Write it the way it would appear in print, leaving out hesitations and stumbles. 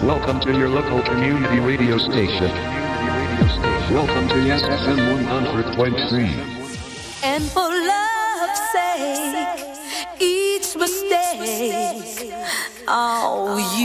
Welcome to your local community radio station. Welcome to SFM 100.3. And for love's sake, each mistake, oh,